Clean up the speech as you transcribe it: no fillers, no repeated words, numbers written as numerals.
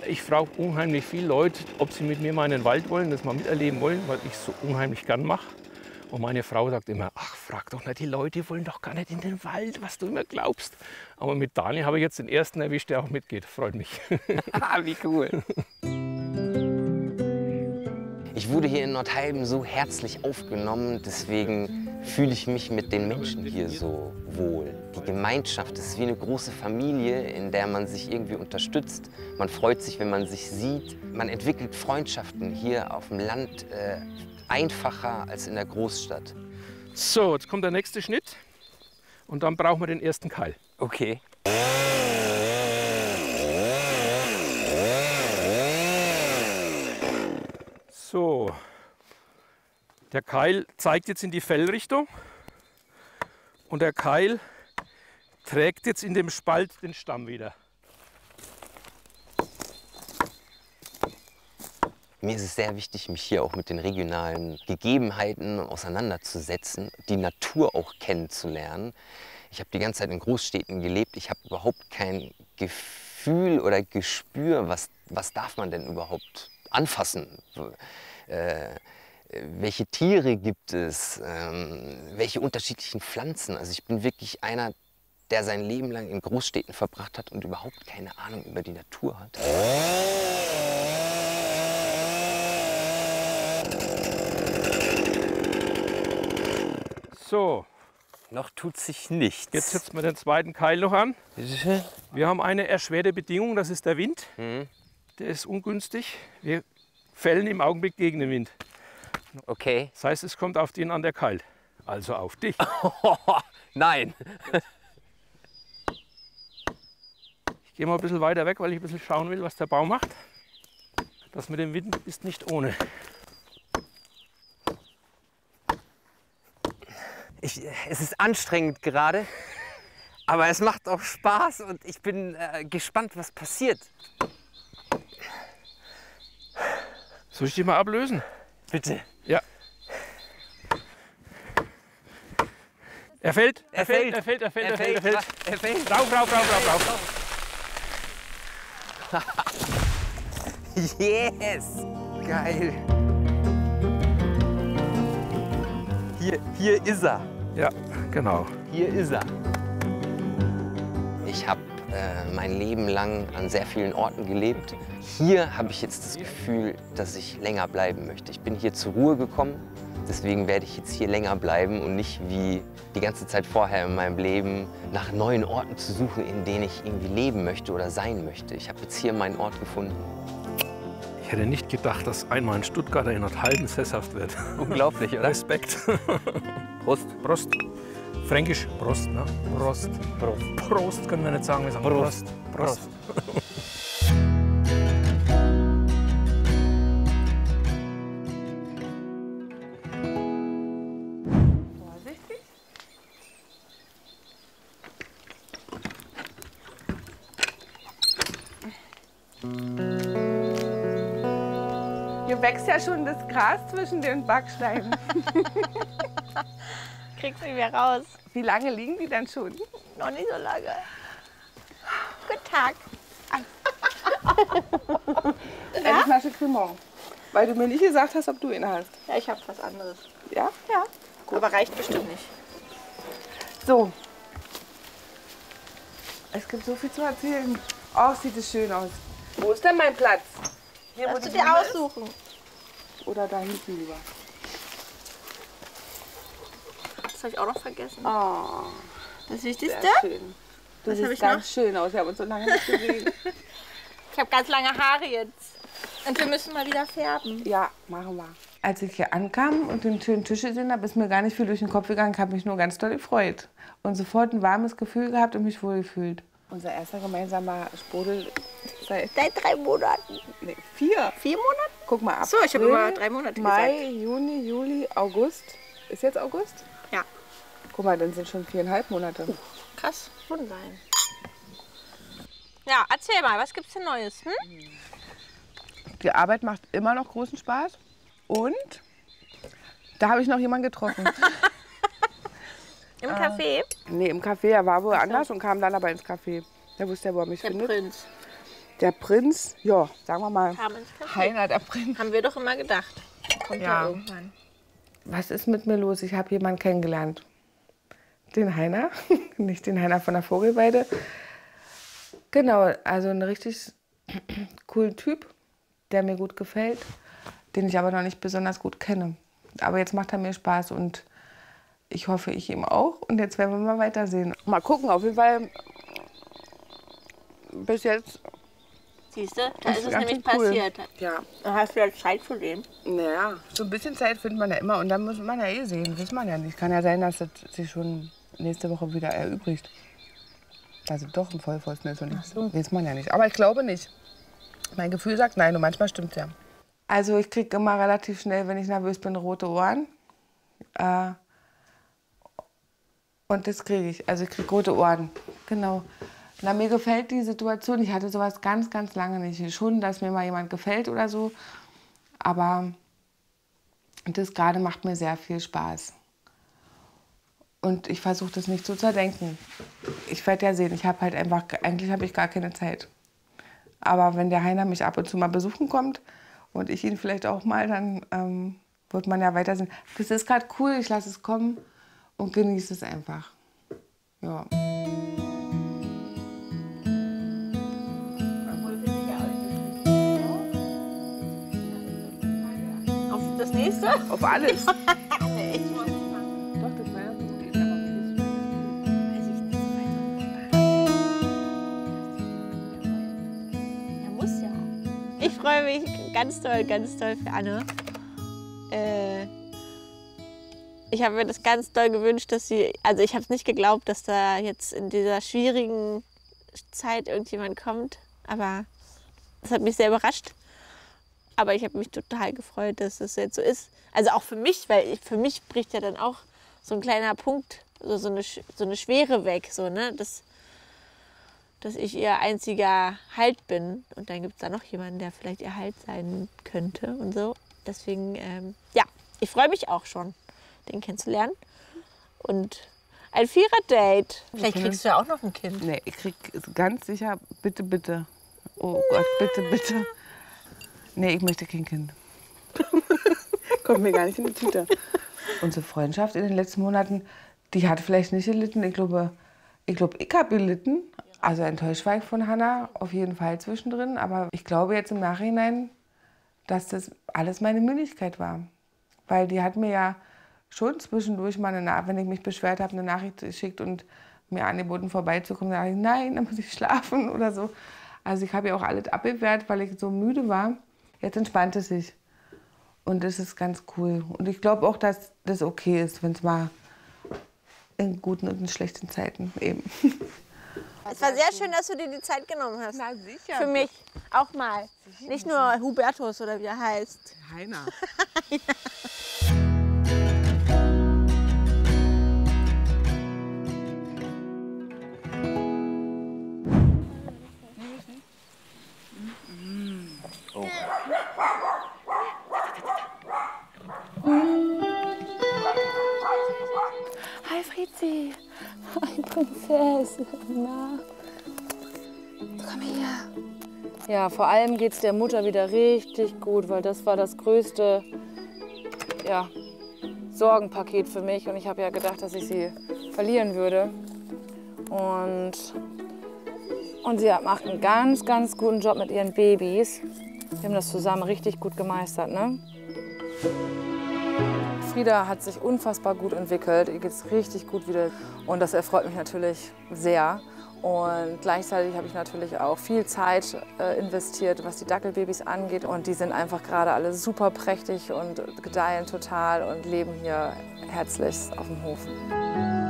Ich frage unheimlich viele Leute, ob sie mit mir mal in den Wald wollen, das mal miterleben wollen, weil ich es so unheimlich gern mache. Und meine Frau sagt immer, ach, frag doch nicht, die Leute wollen doch gar nicht in den Wald, was du immer glaubst. Aber mit Daniel habe ich jetzt den ersten erwischt, der auch mitgeht. Freut mich. Wie cool. Ich wurde hier in Nordhalben so herzlich aufgenommen, deswegen fühle ich mich mit den Menschen hier so wohl. Die Gemeinschaft, das ist wie eine große Familie, in der man sich irgendwie unterstützt. Man freut sich, wenn man sich sieht. Man entwickelt Freundschaften hier auf dem Land einfacher als in der Großstadt. So, jetzt kommt der nächste Schnitt und dann brauchen wir den ersten Keil. Okay. So, der Keil zeigt jetzt in die Fellrichtung und der Keil trägt jetzt in dem Spalt den Stamm wieder. Mir ist es sehr wichtig, mich hier auch mit den regionalen Gegebenheiten auseinanderzusetzen, die Natur auch kennenzulernen. Ich habe die ganze Zeit in Großstädten gelebt. Ich habe überhaupt kein Gefühl oder Gespür, was darf man denn überhaupt anfassen. Welche Tiere gibt es, welche unterschiedlichen Pflanzen. Also ich bin wirklich einer, der sein Leben lang in Großstädten verbracht hat und überhaupt keine Ahnung über die Natur hat. So, Noch tut sich nichts. jetzt setzen wir den zweiten Keil noch an. Bitte schön. Wir haben eine erschwerte Bedingung, das ist der Wind. Der ist ungünstig. Wir fällen im Augenblick gegen den Wind. Okay. Das heißt, es kommt auf den an der Keil. Also auf dich. Nein. Ich gehe mal ein bisschen weiter weg, weil ich ein bisschen schauen will, was der Baum macht. Das mit dem Wind ist nicht ohne. Es ist anstrengend gerade, aber es macht auch Spaß und ich bin gespannt, was passiert. Soll ich dich mal ablösen? Bitte. Ja. Er fällt. Er fällt. Er fällt. Er fällt. Rauf. Yes! Geil. Hier ist er. Ja, genau. Hier ist er. Ich habe mein Leben lang an sehr vielen Orten gelebt. Hier habe ich jetzt das Gefühl, dass ich länger bleiben möchte. Ich bin hier zur Ruhe gekommen, deswegen werde ich jetzt hier länger bleiben und nicht wie die ganze Zeit vorher in meinem Leben nach neuen Orten zu suchen, in denen ich irgendwie leben möchte oder sein möchte. Ich habe jetzt hier meinen Ort gefunden. Ich hätte nicht gedacht, dass einmal ein Stuttgarter in Nordhalben sesshaft wird. Unglaublich, oder? Respekt. Prost. Prost. Fränkisch Prost, ne? Prost. Prost. Prost können wir nicht sagen, wir sagen Prost. Prost. Vorsichtig. Hier wächst ja schon das Gras zwischen den Backsteinen. Kriegst du wieder raus. Wie lange liegen die denn schon? Noch nicht so lange. Guten Tag. Eine Flasche Cremant. Weil du mir nicht gesagt hast, ob du ihn hast. Ja, ich habe was anderes. Ja? Ja, aber reicht bestimmt nicht. So. Es gibt so viel zu erzählen. Oh, sieht es schön aus. Wo ist denn mein Platz? Hier, Darfst du die dir Blume ist? aussuchen. Oder da hinten lieber? Das habe ich auch noch vergessen. Oh, Das Wichtigste? sehr schön. Du Was hab siehst ich ganz schön aus. Wir haben uns so lange nicht gesehen. Ich habe ganz lange Haare jetzt. Und wir müssen mal wieder färben. Ja, machen wir. Als ich hier ankam und den schönen Tisch gesehen habe, ist mir gar nicht viel durch den Kopf gegangen. Ich habe mich nur ganz doll gefreut. Und sofort ein warmes Gefühl gehabt und mich wohl gefühlt. Unser erster gemeinsamer Sprudel seit Seit 3 Monaten. 4. 4 Monaten? Guck mal ab. So, ich habe immer 3 Monate Mai, gesagt. Juni, Juli, August. Ist jetzt August? Ja. Guck mal, dann sind schon 4,5 Monate. Krass, schon sein. Ja, erzähl mal, was gibt's denn Neues? Hm? Die Arbeit macht immer noch großen Spaß. Und da habe ich noch jemanden getroffen. Im Café? Nee, im Café. Er war woanders und kam dann aber ins Café. Der wusste ja, wo er mich Der findet. Prinz. Der Prinz, ja, sagen wir mal, Carmens Café. Heiner, der Prinz. Haben wir doch immer gedacht. Kommt ja, Ja. irgendwann. Was ist mit mir los? Ich habe jemanden kennengelernt. Den Heiner, nicht den Heiner von der Vogelweide. Genau, also ein richtig coolen Typ, der mir gut gefällt, den ich aber noch nicht besonders gut kenne. Aber jetzt macht er mir Spaß und ich hoffe, ich ihm auch. Und jetzt werden wir mal weitersehen. Mal gucken, auf jeden Fall bis jetzt. Siehst du, da Das ist es ganz nämlich cool. passiert. Ja, Da hast du ja Zeit für den. naja, so ein bisschen Zeit findet man ja immer und dann muss man ja eh sehen, weiß man ja nicht. Kann ja sein, dass es sich schon nächste Woche wieder erübrigt. Also doch ein Vollpfosten ist und nicht. Weiß man ja nicht. Aber ich glaube nicht. Mein Gefühl sagt nein und manchmal stimmt es ja. Also ich kriege immer relativ schnell, wenn ich nervös bin, rote Ohren. Und das kriege ich. Also ich kriege rote Ohren. Genau. Na, mir gefällt die Situation. Ich hatte sowas ganz, ganz lange nicht. Schon, dass mir mal jemand gefällt oder so. Aber das gerade macht mir sehr viel Spaß. Und ich versuche das nicht so zu zerdenken. Ich werde ja sehen, ich habe halt einfach, eigentlich habe ich gar keine Zeit. Aber wenn der Heiner mich ab und zu mal besuchen kommt und ich ihn vielleicht auch mal, dann wird man ja weiter sehen. Das ist gerade cool, ich lasse es kommen und genieße es einfach. Ja. Auf das nächste? Auf alles. Nee, ich muss nicht machen. Doch, das war ja eine gute Idee, aber Weiß ich nicht. Er muss ja. Ich freue mich ganz doll für Anne. Ich habe mir das ganz doll gewünscht, dass sie, also ich habe es nicht geglaubt, dass da jetzt in dieser schwierigen Zeit irgendjemand kommt, aber das hat mich sehr überrascht. Aber ich habe mich total gefreut, dass das jetzt so ist. Also auch für mich, weil für mich bricht ja dann auch so ein kleiner Punkt, so eine Schwere weg, so, ne? Dass ich ihr einziger Halt bin. Und dann gibt es da noch jemanden, der vielleicht ihr Halt sein könnte und so. Deswegen, ja, ich freue mich auch schon, den kennenzulernen. Und ein Vierer-Date. Vielleicht kriegst du ja auch noch ein Kind. Nee, ich krieg ganz sicher, bitte, bitte. Oh Gott, bitte, bitte. Nee, ich möchte kein Kind. Kommt mir gar nicht in die Tüte. Unsere Freundschaft in den letzten Monaten, die hat vielleicht nicht gelitten. Ich glaube, ich habe gelitten. Also enttäuscht war ich von Hannah, auf jeden Fall zwischendrin. Aber ich glaube jetzt im Nachhinein, dass das alles meine Müdigkeit war. Weil die hat mir ja schon zwischendurch mal, wenn ich mich beschwert habe, eine Nachricht geschickt und mir angeboten, vorbeizukommen. Da dachte ich, nein, dann muss ich schlafen oder so. Also ich habe ja auch alles abgewehrt, weil ich so müde war. Jetzt entspannt es sich. Und das ist ganz cool. Und ich glaube auch, dass das okay ist, wenn es mal in guten und in schlechten Zeiten eben. Es war sehr schön, dass du dir die Zeit genommen hast. Na sicher. Für mich auch mal. Nicht nur Hubertus oder wie er heißt. Heiner. Hi Frizi. Hi Prinzessin. Na? Komm her. Ja, vor allem geht es der Mutter wieder richtig gut, weil das war das größte Sorgenpaket für mich. Und ich habe ja gedacht, dass ich sie verlieren würde. Und sie macht einen ganz, ganz guten Job mit ihren Babys. Wir haben das zusammen richtig gut gemeistert, ne? Frieda hat sich unfassbar gut entwickelt. Ihr geht es richtig gut wieder. Und das erfreut mich natürlich sehr. Und gleichzeitig habe ich natürlich auch viel Zeit investiert, was die Dackelbabys angeht. Und die sind einfach gerade alle super prächtig und gedeihen total und leben hier herzlichst auf dem Hof.